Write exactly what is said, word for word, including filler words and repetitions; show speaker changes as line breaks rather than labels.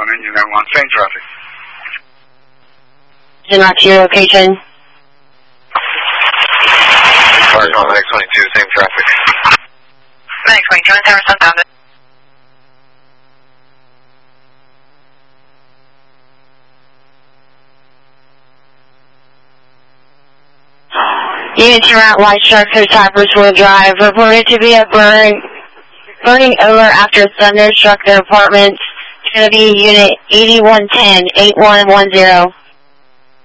one in unit one, same traffic.
And not to your location.
Cars on X twenty-two, same traffic.
X twenty-two and Tower Sun found it.
Unit two at White Shark through Cypress Wheel Drive. Reported to be a burn, burning over after thunder struck their apartments. It's going to be Unit eighty-one ten, eighty-one ten.